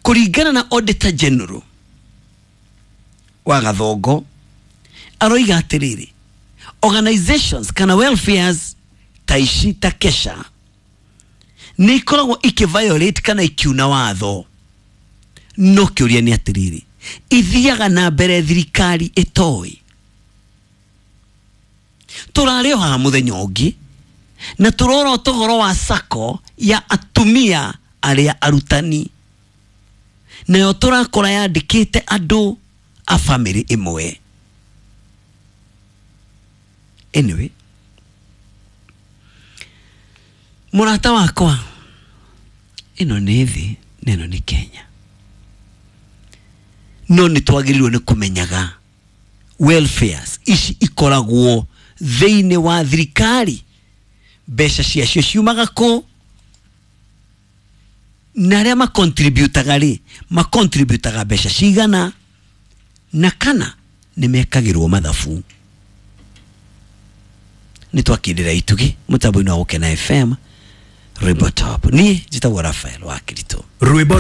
Kuringana na Auditor General wa Gathongo aroiga atiriri, organizations kana welfares taishi takesha ni ikoragwo ikiviolate kana ikiuna watho. No kiuria ni atiriri, ithiaga na mbere thirikari itoi. Turareo ha muthenya ungi na turora togoro wa sako ya atumia aria arutani, na yo turakora yandikite andu a family imwe. Anyway, murata wakwa, ino ni thi, neno ni Kenya. No ni twagirirwo ni kumenyaga welfares ici ikoragwo theine wa thirikari, besha ciacio ciumaga ko, na aria makontributaga ri makontributaga besha cigana, na kana ni mekagirwo mathabu. Ni twakindira itugi mutambo-ini wa Ukena FM Rwimbo Top. Ni jitagwo Rafael wa Kirito.